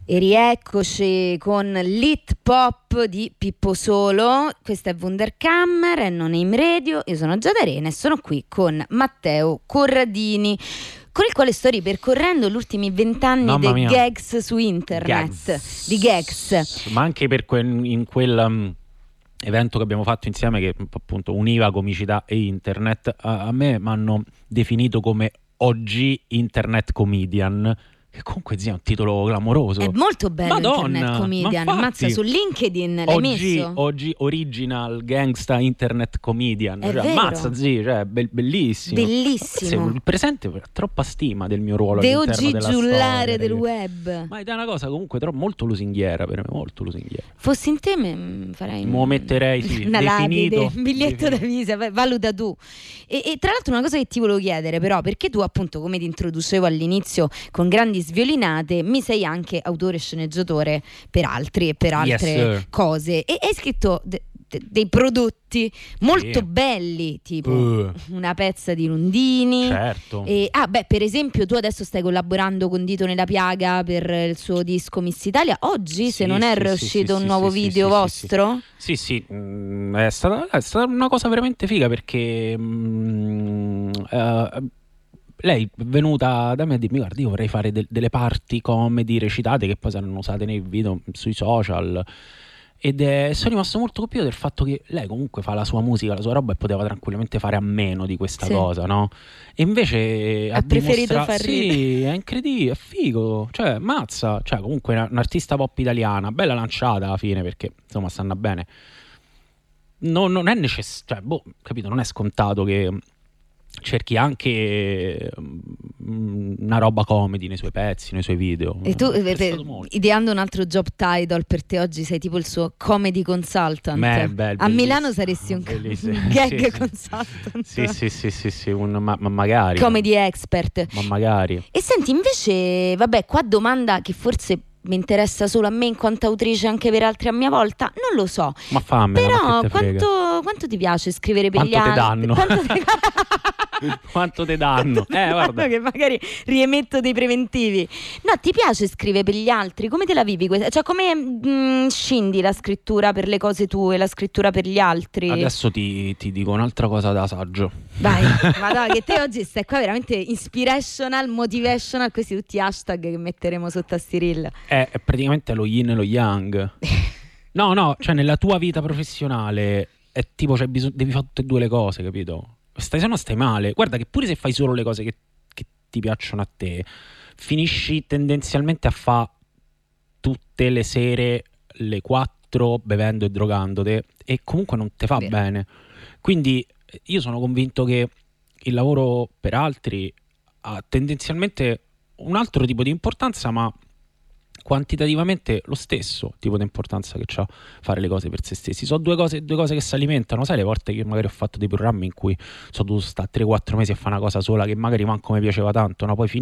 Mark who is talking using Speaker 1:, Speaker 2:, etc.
Speaker 1: E rieccoci con l'hit pop di Pippo Solo. Questa è Wunderkammer e non Aim Radio. Io sono Giada Arena e sono qui con Matteo Corradini, con il quale sto ripercorrendo gli ultimi 20 anni dei gags su internet. Di gags.
Speaker 2: Ma anche in quel evento che abbiamo fatto insieme, che appunto univa comicità e internet, a me mi hanno definito come OG Internet Comedian. Che comunque è un titolo clamoroso.
Speaker 1: È molto bello.
Speaker 2: Madonna,
Speaker 1: Internet Comedian. Ammazza, su LinkedIn l'hai messo?
Speaker 2: Oggi Original Gangsta Internet Comedian.
Speaker 1: È vero.
Speaker 2: Ammazza, bellissimo.
Speaker 1: Bellissimo.
Speaker 2: Il presente ha troppa stima del mio ruolo
Speaker 1: De
Speaker 2: all'interno della
Speaker 1: giullare
Speaker 2: storia,
Speaker 1: del web.
Speaker 2: Ma è una cosa comunque molto lusinghiera per me, molto lusinghiera.
Speaker 1: Fossi in te farei
Speaker 2: lo metterei, sì,
Speaker 1: una
Speaker 2: definito,
Speaker 1: lapide, un biglietto da visita, valuta tu. E tra l'altro una cosa che ti volevo chiedere, però, perché tu appunto, come ti introducevo all'inizio con grandi sviolinate, mi sei anche autore e sceneggiatore per altri e per altre cose, e hai scritto dei prodotti molto belli, tipo Una pezza di Lundini.
Speaker 2: Certo.
Speaker 1: Per esempio tu adesso stai collaborando con Dito nella Piaga per il suo disco Miss Italia. Oggi, se non è uscito un nuovo video vostro?
Speaker 2: Sì, è stata una cosa veramente figa, perché lei è venuta da me a dirmi: guarda, io vorrei fare delle parti comedy recitate che poi saranno usate nei video sui social. Sono rimasto molto colpito del fatto che lei comunque fa la sua musica, la sua roba, e poteva tranquillamente fare a meno di questa cosa, no? E invece
Speaker 1: ha preferito far ridere.
Speaker 2: Sì, è incredibile, è figo, cioè mazza, cioè comunque un'artista pop italiana, bella lanciata alla fine, perché insomma stanno bene. Non è necessario, capito, non è scontato che cerchi anche una roba comedy nei suoi pezzi, nei suoi video.
Speaker 1: E tu, ideando un altro job title per te oggi, sei tipo il suo comedy consultant. A Milano saresti un gag consultant.
Speaker 2: Sì, ma magari.
Speaker 1: Comedy expert.
Speaker 2: Ma magari.
Speaker 1: E senti, invece, qua domanda che forse mi interessa solo a me in quanto autrice, anche per altri a mia volta, non lo so.
Speaker 2: Ma fammela.
Speaker 1: Però quanto ti piace scrivere per gli altri?
Speaker 2: Quanto te danno? Guarda
Speaker 1: che magari riemetto dei preventivi. No, ti piace scrivere per gli altri? Come te la vivi? Cioè, come scendi la scrittura per le cose tue e la scrittura per gli altri?
Speaker 2: Adesso ti dico un'altra cosa da saggio.
Speaker 1: Vai, madonna, che te oggi stai qua veramente inspirational, motivational, questi tutti hashtag che metteremo sotto a sti reel.
Speaker 2: È praticamente lo yin e lo yang. No, cioè nella tua vita professionale è tipo, cioè, devi fare tutte e due le cose, capito? Se no stai male. Guarda che pure se fai solo le cose che ti piacciono a te, finisci tendenzialmente a fare tutte le sere le 4 bevendo e drogandoti, e comunque non te fa bene. Quindi io sono convinto che il lavoro per altri ha tendenzialmente un altro tipo di importanza, ma quantitativamente lo stesso tipo di importanza che c'ha fare le cose per se stessi. Sono due cose che si alimentano. Sai le volte che io magari ho fatto dei programmi in cui sono dovuto stare 3-4 mesi a fare una cosa sola che magari manco mi piaceva tanto, no? Poi